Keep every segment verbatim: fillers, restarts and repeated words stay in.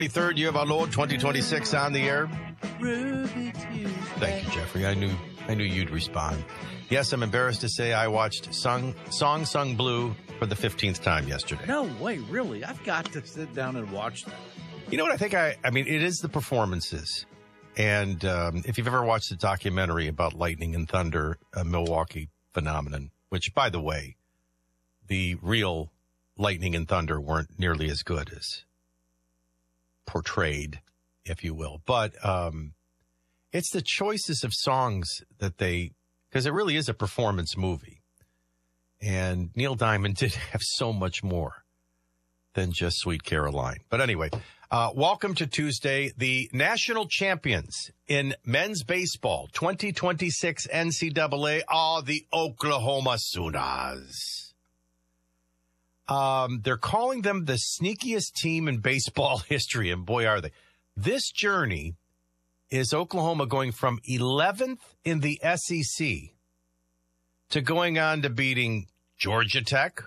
third year of our Lord, twenty twenty-six on the air. Ruby Tuesday. Thank you, Jeffrey. I knew I knew you'd respond. Yes, I'm embarrassed to say I watched Song, Song Sung Blue for the fifteenth time yesterday. No way, really? I've got to sit down and watch that. You know what I think? I, I mean, it is the performances. And um, if you've ever watched the documentary about lightning and thunder, a Milwaukee phenomenon, which, by the way, the real lightning and thunder weren't nearly as good as portrayed, if you will. But um, it's the choices of songs that they, because it really is a performance movie. And Neil Diamond did have so much more than just Sweet Caroline. But anyway, uh, welcome to Tuesday. The national champions in men's baseball, twenty twenty-six N C double A, are the Oklahoma Sooners. Um, they're calling them the sneakiest team in baseball history, and boy, are they. This journey is Oklahoma going from eleventh in the S E C to going on to beating Georgia Tech,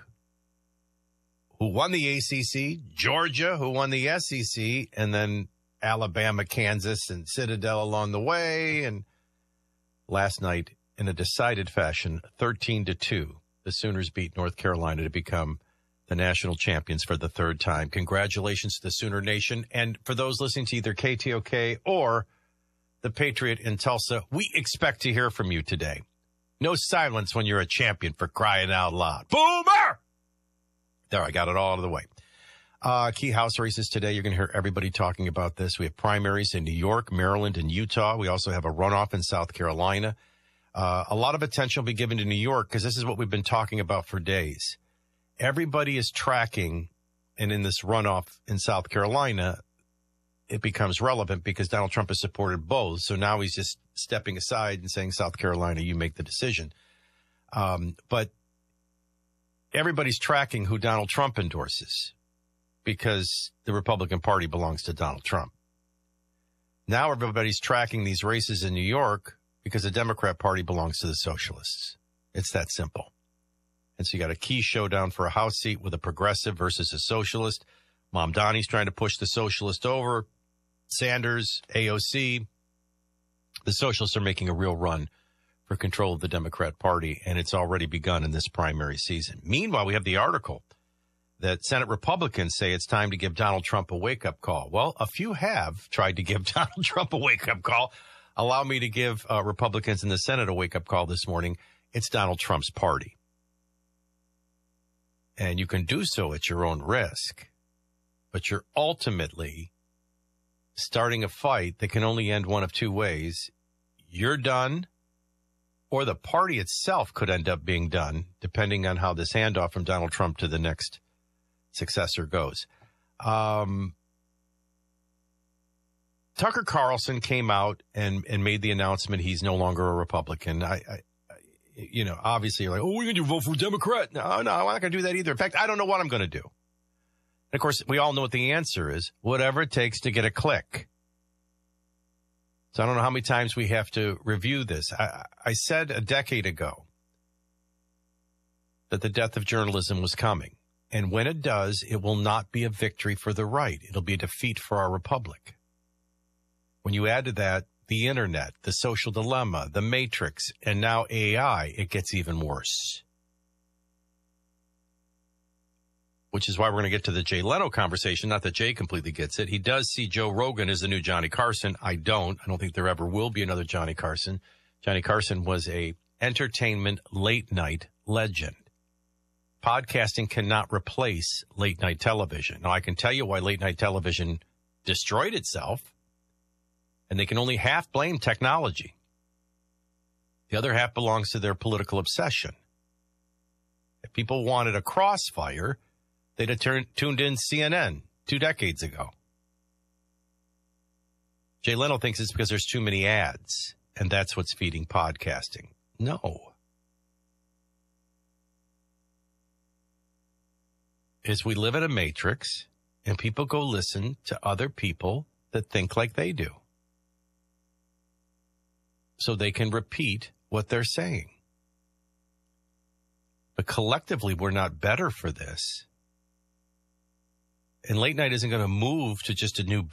who won the A C C, Georgia, who won the S E C, and then Alabama, Kansas, and Citadel along the way. And last night, in a decided fashion, thirteen to two, the Sooners beat North Carolina to become the national champions for the third time. Congratulations to the Sooner Nation. And for those listening to either K T O K or the Patriot in Tulsa, we expect to hear from you today. No silence when you're a champion, for crying out loud. Boomer! There, I got it all out of the way. Uh, key House races today. You're going to hear everybody talking about this. We have primaries in New York, Maryland, and Utah. We also have a runoff in South Carolina. Uh, a lot of attention will be given to New York because this is what we've been talking about for days. Everybody is tracking, and in this runoff in South Carolina, it becomes relevant because Donald Trump has supported both. So now he's just stepping aside and saying, South Carolina, you make the decision. Um, but everybody's tracking who Donald Trump endorses because the Republican Party belongs to Donald Trump. Now everybody's tracking these races in New York because the Democrat Party belongs to the socialists. It's that simple. And so you got a key showdown for a House seat with a progressive versus a socialist. Mamdani's trying to push the socialist over. Sanders, A O C. The socialists are making a real run for control of the Democrat Party, and it's already begun in this primary season. Meanwhile, we have the article that Senate Republicans say it's time to give Donald Trump a wake-up call. Well, a few have tried to give Donald Trump a wake-up call. Allow me to give uh, Republicans in the Senate a wake-up call this morning. It's Donald Trump's party. And you can do so at your own risk. But you're ultimately starting a fight that can only end one of two ways. You're done, or the party itself could end up being done, depending on how this handoff from Donald Trump to the next successor goes. Um, Tucker Carlson came out and, and made the announcement he's no longer a Republican. I, I you know, obviously you're like, oh, we're going to vote for a Democrat. No, no, I'm not going to do that either. In fact, I don't know what I'm going to do. And of course, we all know what the answer is. Whatever it takes to get a click. So I don't know how many times we have to review this. I, I said a decade ago that the death of journalism was coming. And when it does, it will not be a victory for the right. It'll be a defeat for our republic. When you add to that the internet, the social dilemma, the matrix, and now A I, it gets even worse. Which is why we're going to get to the Jay Leno conversation. Not that Jay completely gets it. He does see Joe Rogan as the new Johnny Carson. I don't. I don't think there ever will be another Johnny Carson. Johnny Carson was a entertainment late night legend. Podcasting cannot replace late night television. Now, I can tell you why late night television destroyed itself, and they can only half blame technology. The other half belongs to their political obsession. If people wanted a crossfire, they'd have turned, tuned in C N N two decades ago. Jay Leno thinks it's because there's too many ads, and that's what's feeding podcasting. No. Is we live in a matrix, and people go listen to other people that think like they do, so they can repeat what they're saying. But collectively, we're not better for this. And late night isn't going to move to just a new